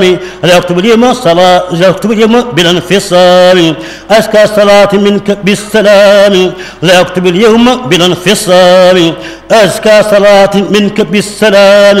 لا أكتب اليوم صلاة، لا أكتب اليوم بلا انفصام، أزكى صلاة منك بالسلام. لا أكتب اليوم بلا انفصام، أزكى صلاة منك بالسلام.